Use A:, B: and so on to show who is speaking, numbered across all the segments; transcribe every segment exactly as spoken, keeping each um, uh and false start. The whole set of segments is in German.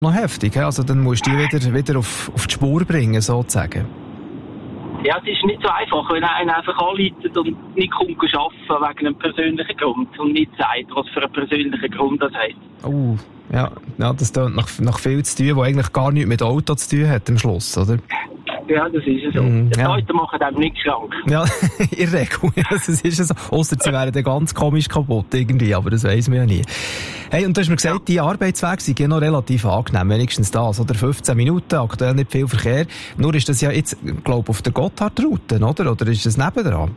A: noch heftig. Also dann musst du die wieder, wieder auf, auf die Spur bringen, sozusagen.
B: Ja, es ist nicht so einfach, wenn einer einfach anleitet und nicht kommt arbeiten wegen einem persönlichen Grund und nicht sagt, was für einen persönlichen Grund das hat.
A: Oh, ja, ja das klingt nach, nach viel zu tun, was eigentlich gar nichts mit Auto zu tun hat am Schluss, oder?
B: Ja, das ist es so.
A: Mm,
B: die
A: ja.
B: Leute machen dem nicht krank.
A: Ja, in der Regel. Ja, das ist es so. Ausser sie wären dann ganz komisch kaputt irgendwie, aber das weiss man ja nie. Hey, und du hast mir gesagt, ja. Die Arbeitswege sind ja noch relativ angenehm, wenigstens das. Oder fünfzehn Minuten, aktuell nicht viel Verkehr. Nur ist das ja jetzt, glaube ich, auf der Gotthardroute, oder? Oder ist das nebendran?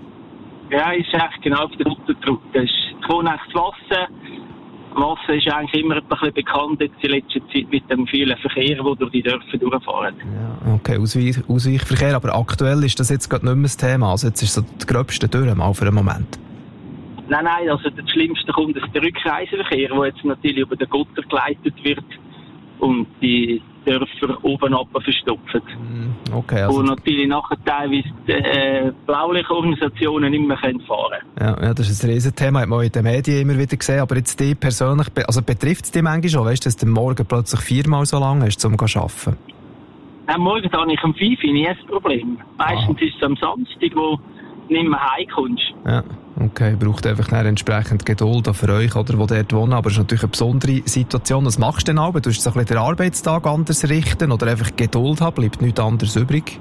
B: Ja, ist echt genau auf der Gotthardroute. Das ist Kronachs Wasser. Wasser ist eigentlich immer ein bisschen bekannt jetzt in letzter Zeit mit dem vielen Verkehr, der durch die Dörfer durchfahren.
A: Ja, okay, Ausweich, Ausweichverkehr, aber aktuell ist das jetzt gerade nicht mehr das Thema. Also jetzt ist so das Gröbste durch mal für einen Moment.
B: Nein, nein, also das Schlimmste kommt aus der Rückreiseverkehr, der jetzt natürlich über den Gotter geleitet wird und die Dörfer oben ab verstopfen.
A: Okay, also
B: und natürlich nachher teilweise die äh, Blaulichtorganisationen nicht mehr fahren können.
A: Ja, ja, das ist ein Riesenthema, hat man in den Medien immer wieder gesehen, aber jetzt die persönlich, also betrifft es dich manchmal schon, weißt du, dass du morgen plötzlich viermal so lange hast, um zu arbeiten?
B: Ja, morgen habe ich um fünf Uhr nie ein Problem. Meistens ah. ist es am Samstag, wo du nicht mehr heimkommst.
A: Ja, okay, braucht einfach dann entsprechend Geduld auch für euch, oder, die dort wohnen, aber es ist natürlich eine besondere Situation. Was machst du denn aber? Du musst so ein bisschen den Arbeitstag anders richten oder einfach Geduld haben, bleibt nichts anderes übrig?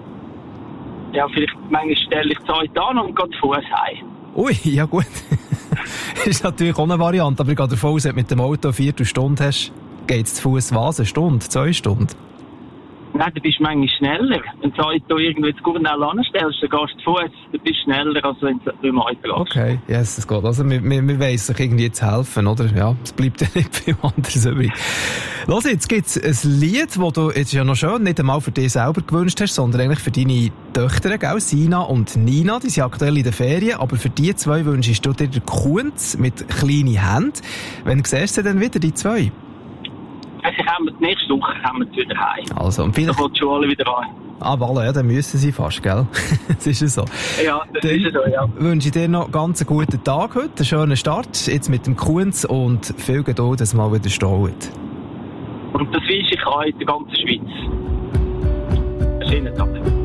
B: Ja, vielleicht manchmal stelle ich Zeit an und gehe zu Fuß heim.
A: Ui, ja gut. Das ist natürlich auch eine Variante, aber ich gehe davon aus, wenn du mit dem Auto eine Viertelstunde hast, geht es zu Fuß was? Eine Stunde? Zwei Stunden?
B: Nein, du bist manchmal schneller. Wenn du Auto irgendwie zu Gurnell anstellst, dann gehst du zu Fuß, du bist schneller, als wenn du beim Auto lässt.
A: Okay, yes, das geht. Also, wir, wir, wir weiss sich irgendwie zu helfen, oder? Ja, es bleibt ja nicht viel anderes übrig. Los, jetzt gibt's ein Lied, das du jetzt ja noch schön nicht einmal für dich selber gewünscht hast, sondern eigentlich für deine Töchter, gell? Sina und Nina, die sind aktuell in den Ferien, aber für die zwei wünschst du dir den Kunz mit kleinen Händen. Wann siehst du denn wieder, die zwei?
B: Also, kommen die nächste Woche kommen wir wieder heim.
A: Also, und vielleicht...
B: Dann kommt die Schule wieder rein.
A: Ah, voilà, ja, dann müssen sie fast, gell? Das ist ja so.
B: Ja, das
A: dann
B: ist so, ja.
A: Wünsche ich dir noch ganz einen guten Tag heute, einen schönen Start, jetzt mit dem Kunz und viel Geduld, dass mal wieder staut.
B: Und das wünsche ich auch in der ganzen Schweiz. Einen schönen Tag.